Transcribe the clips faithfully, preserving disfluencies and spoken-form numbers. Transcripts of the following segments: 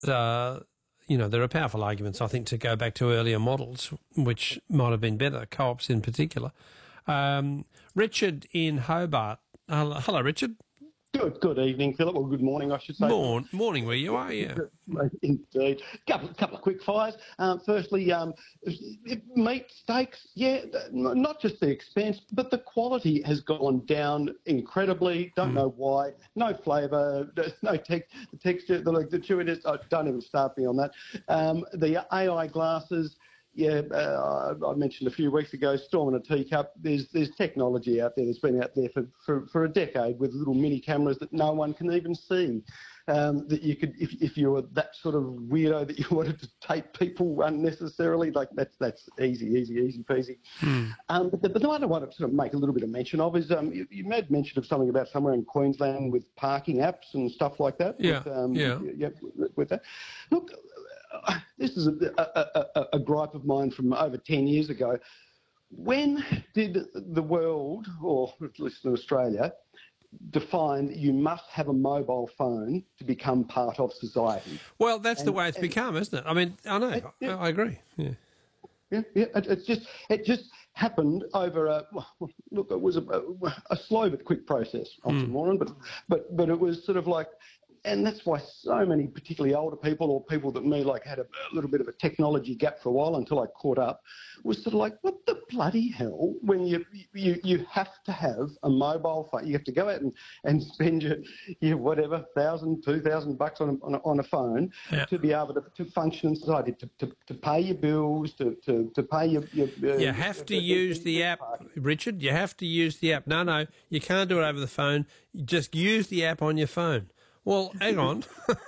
uh, you know, there are powerful arguments, I think, to go back to earlier models, which might have been better, co-ops in particular. Um, Richard in Hobart. Hello, hello, Richard. Good, good evening, Philip, or good morning, I should say. Morn, morning, where you are, yeah. Indeed. Couple, couple of quick fires. Um, firstly, um, meat, steaks, yeah, not just the expense, but the quality has gone down incredibly. Don't mm. know why. No flavour, no te- texture, the, the chewiness. Oh, don't even start me on that. Um, the A I glasses. Yeah, uh, I mentioned a few weeks ago, Storm in a Teacup. There's there's technology out there that's been out there for, for, for a decade with little mini cameras that no one can even see. Um, that you could, if if you were that sort of weirdo that you wanted to tape people unnecessarily, like that's that's easy, easy, easy peasy. Hmm. Um, but, the, but the one I want to sort of make a little bit of mention of is um, you, you made mention of something about somewhere in Queensland with parking apps and stuff like that. Yeah, with, um, yeah. yeah, with, with that. Look. This is a, a, a, a gripe of mine from over ten years ago. When did the world, or at least in Australia, define that you must have a mobile phone to become part of society? Well, that's and, the way it's and, become, isn't it? I mean, I know, it, yeah. I, I agree. Yeah, yeah, yeah. It, it's just it just happened over a look. It was a, a slow but quick process, oxymoron, mm. but but but it was sort of like. And that's why so many, particularly older people or people that me, like had a, a little bit of a technology gap for a while until I caught up, was sort of like, what the bloody hell? When you you you have to have a mobile phone, you have to go out and, and spend your, your whatever thousand, two thousand bucks on a, on a, on a phone yeah. to be able to, to function in society, to, to, to pay your bills, to to, to pay your. your uh, you have to use the app, Richard. You have to use the app. No, no, you can't do it over the phone. You just use the app on your phone. Well, hang on.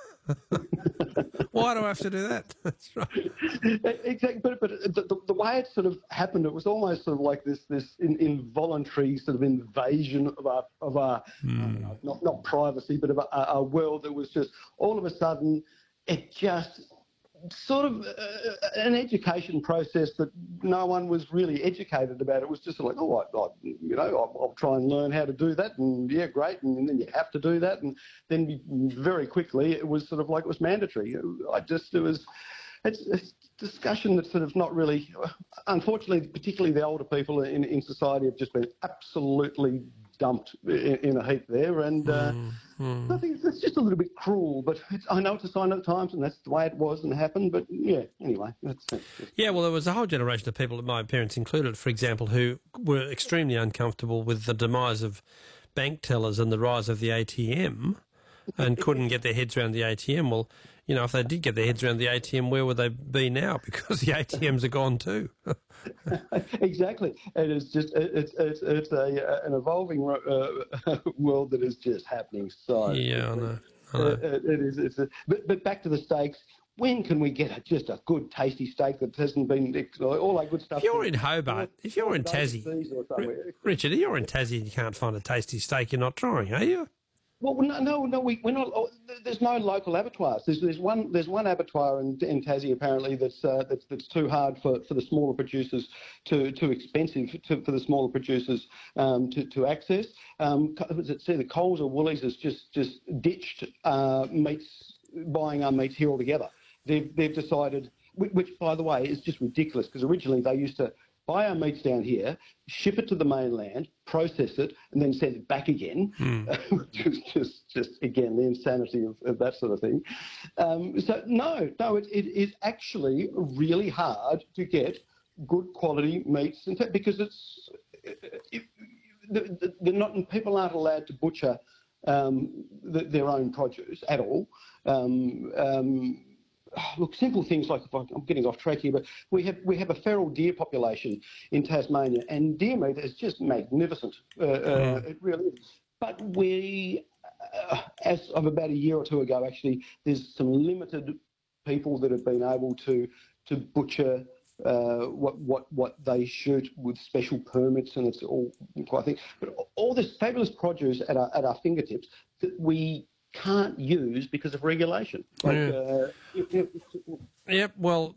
Why do I have to do that? That's right. Exactly, but, but the, the way it sort of happened, it was almost sort of like this this in, involuntary sort of invasion of our of our mm. I don't know, not not privacy, but of a, a world that was just all of a sudden it just. Sort of uh, an education process that no one was really educated about. It was just like, oh, I, I, you know, I'll, I'll try and learn how to do that, and yeah, great, and, and then you have to do that, and then very quickly it was sort of like it was mandatory. I just it was it's, it's discussion that's sort of not really. Unfortunately, particularly the older people in in society have just been absolutely dumped in, in a heap there, and uh, mm, mm. I think it's just a little bit cruel, but it's, I know it's a sign of the times, and that's the way it was and happened, but yeah, anyway. That's, that's yeah, well, there was a whole generation of people, my parents included, for example, who were extremely uncomfortable with the demise of bank tellers and the rise of the A T M and couldn't get their heads around the A T M. Well, you know, if they did get their heads around the A T M, where would they be now? Because the A T Ms are gone too. Exactly. It is just it's it's it's a an evolving uh, world that is just happening. So yeah, I know. I know. It, it is. It's a, but but back to the steaks. When can we get a, just a good, tasty steak that hasn't been all that good stuff? If you're in Hobart, if you're in Tassie, Richard, if you're in Tassie and you can't find a tasty steak, you're not trying, are you? Well, no, no, no we, we're not. Oh, there's no local abattoirs. There's, there's one. There's one abattoir in, in Tassie apparently that's uh, that's that's too hard for, for the smaller producers, to too expensive to, for the smaller producers um, to to access. Um, see, the Coles or Woolies has just just ditched uh, meats, buying our meats here altogether. They've they've decided, which by the way is just ridiculous, because originally they used to buy our meats down here, ship it to the mainland, process it, and then send it back again, mm. which is just, just, again, the insanity of, of that sort of thing. Um, so, no, no, it, it is actually really hard to get good quality meats, because it's it, the, the not people aren't allowed to butcher um, the, their own produce at all. Um, um, Look, simple things like, if I'm getting off track here, but we have we have a feral deer population in Tasmania, and deer meat is just magnificent. Uh, uh, it really is. But we, uh, as of about a year or two ago, actually, there's some limited people that have been able to to butcher uh, what what what they shoot with special permits, and it's all quite thing. But all this fabulous produce at our at our fingertips that we can't use because of regulation. Like, yeah. uh, if, if, Yep, well,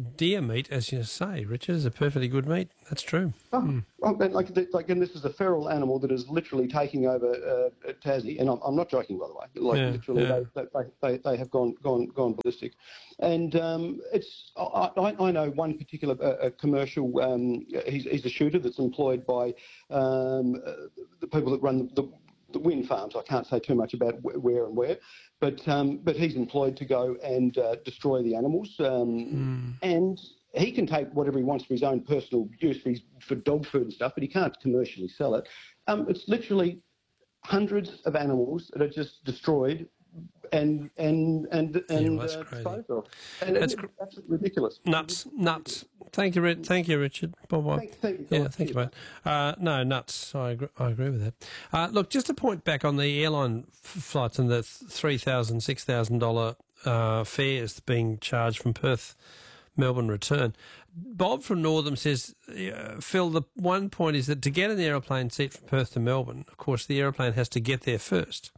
deer meat, as you say, Richard, is a perfectly good meat. That's true. Oh, Mm. oh, and like, like, and this is a feral animal that is literally taking over uh, Tassie, and I'm, I'm not joking, by the way. Like, Yeah, literally, yeah. They, they, they, they have gone gone gone ballistic, and um, it's I, I I know one particular uh, commercial. Um, he's, he's a shooter that's employed by um, uh, the people that run the, the the wind farms. I can't say too much about wh- where and where, but um, but he's employed to go and uh, destroy the animals, um, Mm. and he can take whatever he wants for his own personal use, for, his, for dog food and stuff, but he can't commercially sell it. Um, it's literally hundreds of animals that are just destroyed and and and and well, that's uh, crazy. disposed of. And That's it's cr- absolutely ridiculous. Nuts, nuts. Thank you, Ri- thank you, Richard. Bye-bye. Thank, thank you. Yeah, guys. thank you, Cheers, mate. Uh, no, nuts. I agree, I agree with that. Uh, look, just to point back on the airline f- flights and the three thousand dollars, six thousand dollars uh, fares being charged from Perth, Melbourne return. Bob from Northam says, uh, Phil, the one point is that to get an aeroplane seat from Perth to Melbourne, of course, the aeroplane has to get there first.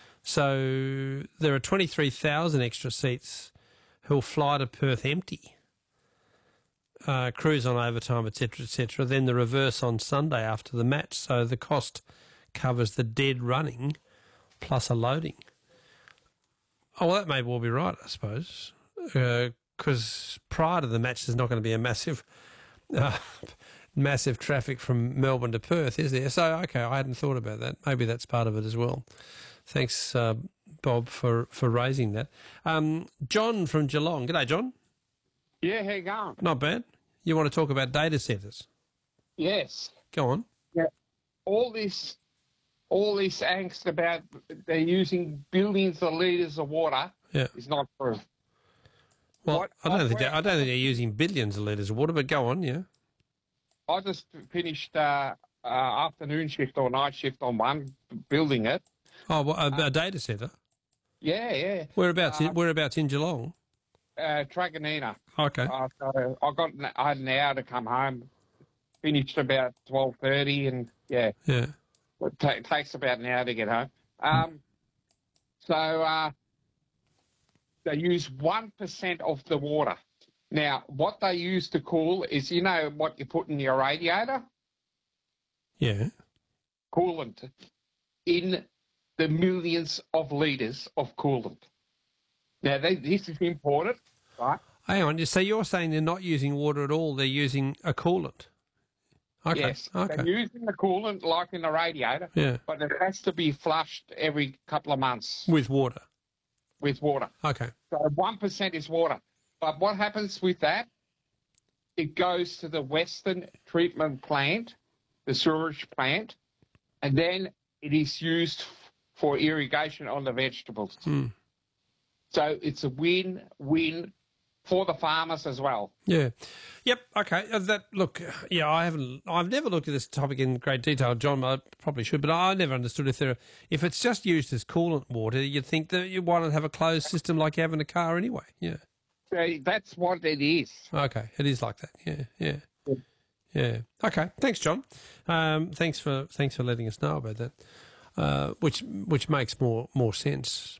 So there are twenty-three thousand extra seats who'll fly to Perth empty. Uh, cruise on overtime, et cetera, et cetera. Then the reverse on Sunday after the match. So the cost covers the dead running plus a loading. Oh, well, that may well be right, I suppose, because uh, prior to the match, there's not going to be a massive, uh, massive traffic from Melbourne to Perth, is there? So, okay, I hadn't thought about that. Maybe that's part of it as well. Thanks, uh, Bob, for, for raising that. Um, John from Geelong. G'day, John. Yeah, how you going? Not bad. You want to talk about data centres? Yes. Go on. Yeah. All this, all this angst about they're using billions of litres of water Yeah. is not true. Well, What- I don't what think we're- they, I don't think they're using billions of litres of water, but go on, yeah. I just finished uh, uh, afternoon shift or night shift on one, building it. Oh, well, a, a data centre. Yeah, yeah. Whereabouts? Uh, in, whereabouts in Geelong? Uh, Truganina. Okay. Uh, so I got, an- I had an hour to come home. Finished about twelve thirty, and yeah, Yeah. it ta- takes about an hour to get home. Um, so uh, they use one percent of the water. Now, what they use to cool is, you know, what you put in your radiator? Yeah. Coolant. In the millions of litres of coolant. Now, they, this is imported, right? Hang on. So you're saying they're not using water at all? They're using a coolant. Okay. Yes, Okay. they're using the coolant like in the radiator, Yeah. but it has to be flushed every couple of months With water. with water. Okay. So one percent is water. But what happens with that? It goes to the Western treatment plant, the sewage plant, and then it is used for irrigation on the vegetables. Hmm. So it's a win-win for the farmers as well. Yeah. Yep. Okay. Uh, That look. Yeah, I haven't. I've never looked at this topic in great detail, John. I probably should, but I never understood if there. If it's just used as coolant water, you'd think that you want to have a closed system like you have in a car anyway. Yeah. So that's what it is. Okay. It is like that. Yeah. Yeah. Yeah. Okay. Thanks, John. Um, thanks for thanks for letting us know about that. Uh, which which makes more more sense.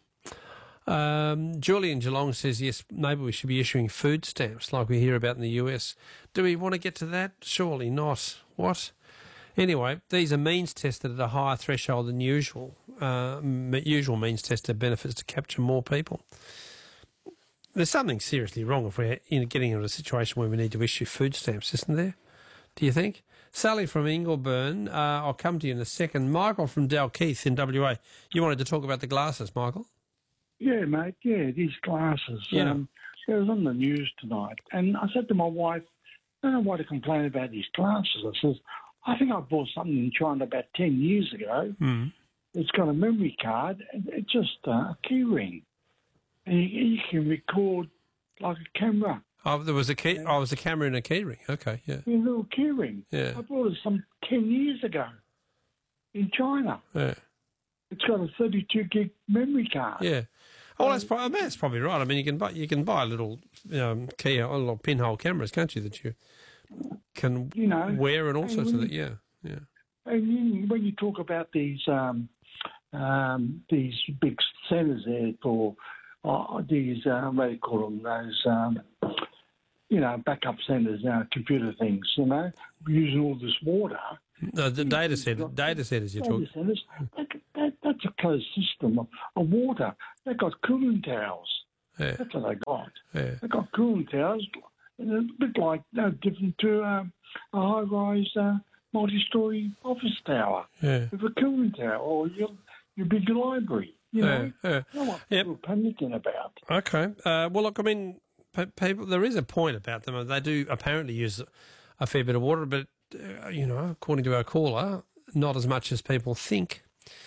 Um, Julian Geelong says, yes, maybe we should be issuing food stamps like we hear about in the U S. Do we want to get to that? Surely not. What? Anyway, these are means tested at a higher threshold than usual. Uh, m- usual means tested benefits to capture more people. There's something seriously wrong if we're in getting into a situation where we need to issue food stamps, isn't there? Do you think? Sally from Ingleburn, uh, I'll come to you in a second. Michael from Dalkeith in W A. You wanted to talk about the glasses, Michael? Yeah, mate, yeah, these glasses. Yeah. Um, it was on the news tonight, and I said to my wife, I don't know why to complain about these glasses. I says, I think I bought something in China about ten years ago. Mm. It's got a memory card, and it's just uh, a key ring. And you, you can record like a camera. Oh, there was a key. Oh, it was a camera and a key ring. Okay, yeah. A little key ring. Yeah. I bought it some ten years ago in China. Yeah. It's got a thirty-two gig memory card. Yeah. Oh, that's probably, I mean, that's probably right. I mean, you can buy you can buy little um, key, a little pinhole cameras, can't you? That you can You know, wear and all and sorts of when that. Yeah, yeah. And you, when you talk about these um, um, these big centres there for uh, these, uh, what do you call them, those um, you know, backup centres, uh, computer things, you know, using all this water. No, the data center, data centers you're talking. Data centres, that, that, that's a closed system of, of water. They've got cooling towers. Yeah. That's what they got. Yeah. They've got cooling towers, and a bit like, no different to um, a high-rise uh, multi-storey office tower Yeah. with a cooling tower or your, your big library, you know. Yeah, yeah. That's what Yep. people are panicking about. Okay. Uh, well, look, I mean, pe- people. There is a point about them. They do apparently use a fair bit of water, but uh, you know, according to our caller, not as much as people think.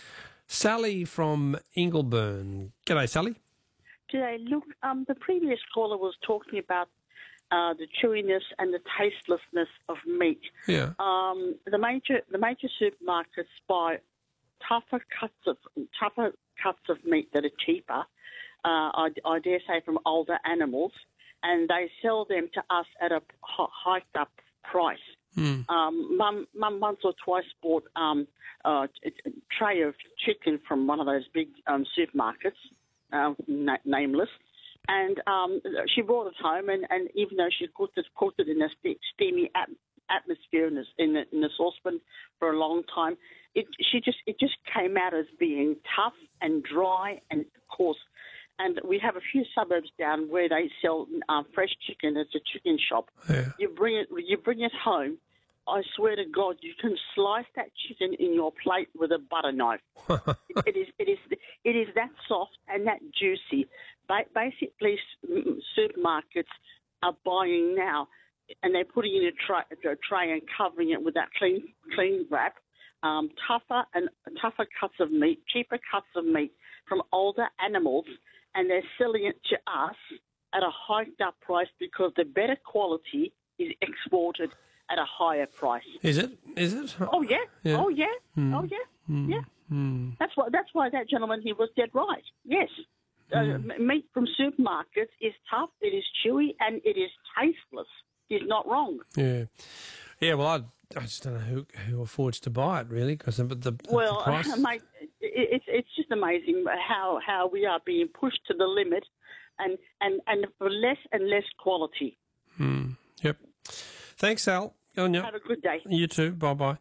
Sally from Ingleburn. G'day, Sally. G'day. Look, um, the previous caller was talking about uh, the chewiness and the tastelessness of meat. Yeah. Um, the major the major supermarkets buy tougher cuts of tougher cuts of meat that are cheaper. Uh, I, I dare say from older animals, and they sell them to us at a h- hiked up price. Mm. Um, Mum, Mum once or twice bought um, a, a tray of chicken from one of those big um, supermarkets, uh, na- nameless, and um, she brought it home. And, and even though she cooked it, cooked it in a ste- steamy at- atmosphere in the, in, the, in the saucepan for a long time, it she just it just came out as being tough and dry and coarse. And we have a few suburbs down where they sell um, fresh chicken. It's a chicken shop. Yeah. You bring it, you bring it home. I swear to God, you can slice that chicken in your plate with a butter knife. it, it is, it is, it is that soft and that juicy. Ba- basically, supermarkets are buying now, and they're putting it in a tray, a tray and covering it with that clean, clean wrap. Um, tougher and tougher cuts of meat, cheaper cuts of meat from older animals, and they're selling it to us at a hiked up price because the better quality is exported at a higher price. Is it? Is it? Oh yeah, Yeah. oh yeah, Mm. oh yeah, Mm. yeah. Mm. That's why. That's why that gentleman here was dead right. Yes, uh, m- meat from supermarkets is tough. It is chewy and it is tasteless. He's not wrong. Yeah. Yeah. Well, I, I just don't know who who affords to buy it really, because the, the, the Well, price. mate, it, it's it's just amazing how how we are being pushed to the limit, and and and for less and less quality. Mm. Yep. Thanks, Al. Go on, yeah. Have a good day. You too. Bye bye.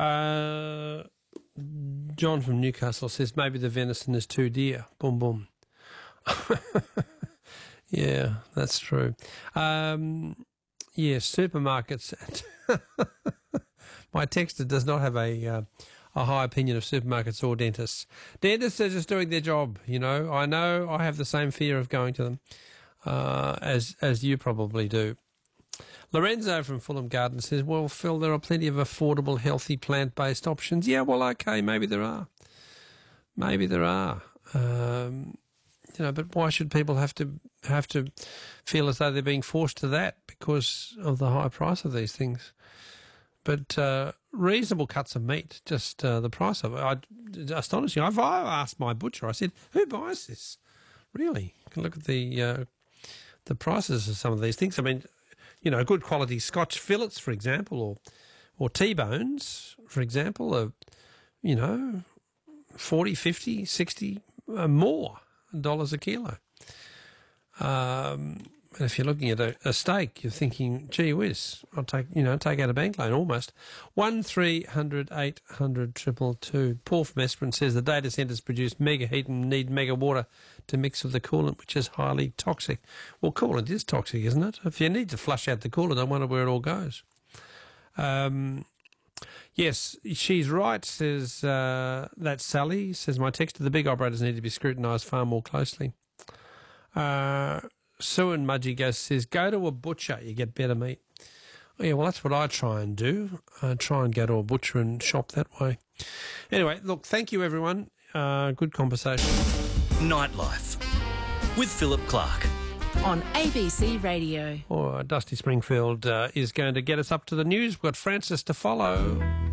Uh, John from Newcastle says maybe the venison is too dear. Boom boom. Yeah, that's true. Um, yeah, supermarkets. My texter does not have a uh, a high opinion of supermarkets or dentists. Dentists are just doing their job. You know, I know I have the same fear of going to them uh, as as you probably do. Lorenzo from Fulham Garden says, well, Phil, there are plenty of affordable, healthy, plant-based options. Yeah, well, okay, maybe there are. Maybe there are. Um, you know, but why should people have to have to feel as though they're being forced to that because of the high price of these things? But uh, reasonable cuts of meat, just uh, the price of it. I, astonishing. I've I asked my butcher, I said, who buys this? Really? You can look at the uh, the prices of some of these things. I mean, you know, good quality Scotch fillets, for example, or or T-bones, for example, are, you know, forty, fifty, sixty uh, more dollars a kilo. Um, and if you're looking at a, a steak, you're thinking, gee whiz, I'll take, you know, take out a bank loan almost. One three hundred eight hundred triple two. Paul from Esperance says the data centres produce mega heat and need mega water to mix with the coolant, which is highly toxic. Well, coolant is toxic, isn't it? If you need to flush out the coolant, I wonder where it all goes. Um, yes, she's right, says uh, that's Sally, says my texter, the big operators need to be scrutinised far more closely. Uh, Sue and Mudgy goes, says, go to a butcher, you get better meat. Oh, yeah, well, that's what I try and do. I try and go to a butcher and shop that way. Anyway, look, thank you, everyone. Uh, good conversation. Nightlife with Philip Clark. On A B C Radio. Oh, Dusty Springfield uh, is going to get us up to the news. We've got Francis to follow.